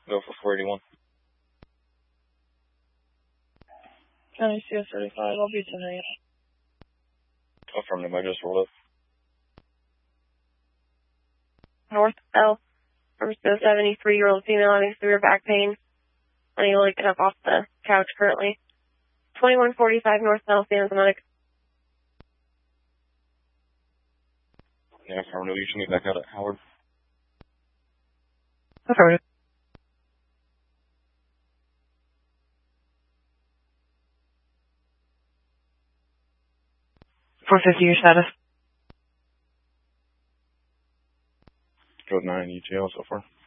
Go for 481. County CS 35, I'll be tonight. Affirmative, I just rolled up. North L. From 73-year-old female having severe back pain. Unable to get up off the couch currently. 2145 North L, San Antonio. Yeah, affirmative. You should meet back out at Howard. Affirmative. $450 your status. Code 9 ETL so far.